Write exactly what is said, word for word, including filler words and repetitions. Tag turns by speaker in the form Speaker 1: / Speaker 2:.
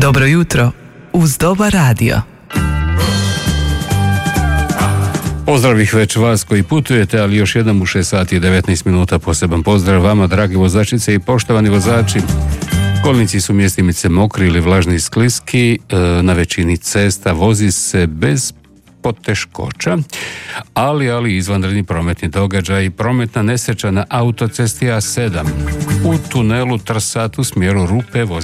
Speaker 1: Dobro jutro uz Dobar radio.
Speaker 2: Pozdrav ih već vas koji putujete, ali još jednom u šest sati i devetnaest minuta poseban pozdrav vama, dragi vozačice i poštovani vozači. Kolnici su mjestimice mokri ili vlažni i skliski, na većini cesta vozi se bez poteškoća, ali, ali izvanredni prometni događaj. Prometna nesreća na autocesti A sedam. U tunelu Trsat u smjeru Rupe vozi